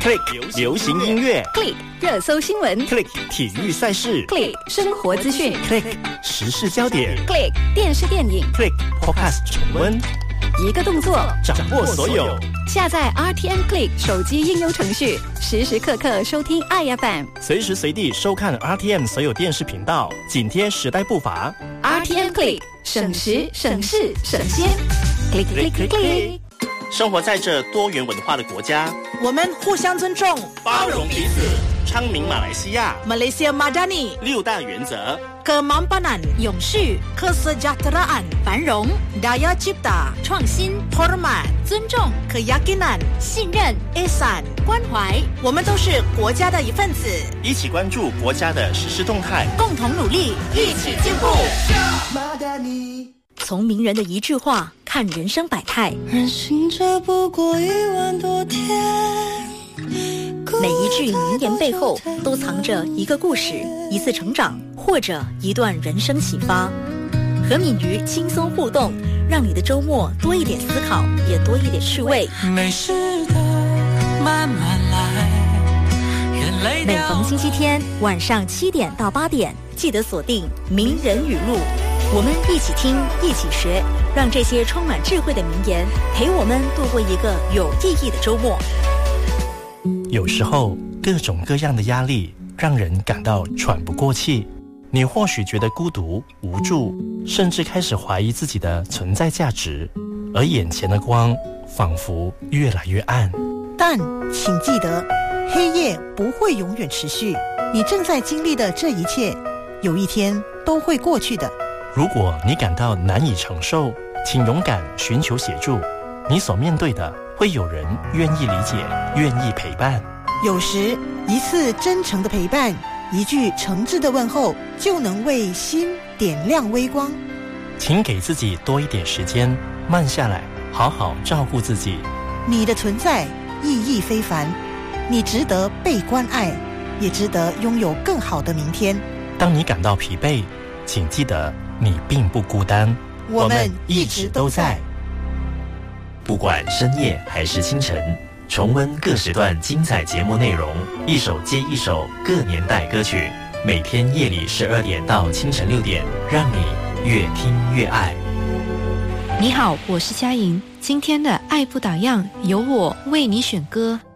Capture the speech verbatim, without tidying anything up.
Click 流行音乐 Click 热搜新闻 Click 体育赛事 Click 生活资讯 Click 时事焦点 Click 电视电影 Click Podcast 重温， 一个动作掌握所有。 下载 R T M Click 手机应用程序，时时刻刻收听 I F M， 随时随地收看 R T M 所有电视频道，紧贴时代步伐。 R T M Click 省时省事省先 Click Click Click Click。 生活在这多元文化的国家， 我们互相尊重， 包容彼此，昌明马来西亚 Malaysia Madani 六大原则 ：kemampanan 永续、kesejahteraan 繁荣、daya cipta 创新、hormat 尊重、keyakinan 信任、ihsan 关怀。我们都是国家的一份子， 一起关注国家的实施动态， 共同努力，一起进步。从名人的一句话看人生百态， 人行这不过一万多天。 每一句名言背后都藏着一个故事，一次成长，或者一段人生启发。和敏瑜轻松互动，让你的周末多一点思考，也多一点趣味。 没事的，慢慢来。 每逢星期天晚上七点到八点，记得锁定名人语录。我们一起听，一起学，让这些充满智慧的名言陪我们度过一个有意义的周末。 有时候各种各样的压力让人感到喘不过气，你或许觉得孤独无助，甚至开始怀疑自己的存在价值，而眼前的光仿佛越来越暗。 但请记得，黑夜不会永远持续，你正在经历的这一切有一天都会过去的。 如果你感到难以承受，请勇敢寻求协助，你所面对的会有人愿意理解，愿意陪伴。 有时一次真诚的陪伴，一句诚挚的问候，就能为心点亮微光。 请给自己多一点时间，慢下来，好好照顾自己。 你的存在意义非凡，你值得被关爱，也值得拥有更好的明天。 当你感到疲惫，请记得你并不孤单， 我们一直都在。 不管深夜还是清晨，重温各时段精彩节目内容，一首接一首各年代歌曲，每天夜里十二点到清晨六点，让你越听越爱。 你好，我是佳莹，今天的爱不打烊由我为你选歌。